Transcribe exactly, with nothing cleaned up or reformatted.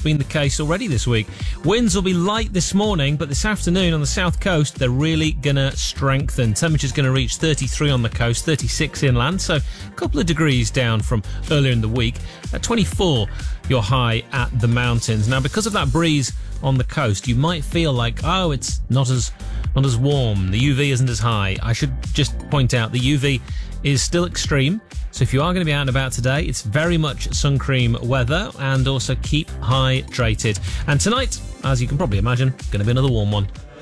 been the case already this week. Winds will be light this morning, but this afternoon on the south coast, they're really going to strengthen. Temperature's going to reach thirty-three on the coast, thirty-six inland, so a couple of degrees down from earlier in the week. At twenty-four, your high at the mountains. Now, because of that breeze on the coast, you might feel like, oh, it's not as not as warm. The U V isn't as high. I should just point out the U V is still extreme. So if you are going to be out and about today, it's very much sun cream weather, and also keep hydrated. And tonight, as you can probably imagine, going to be another warm one.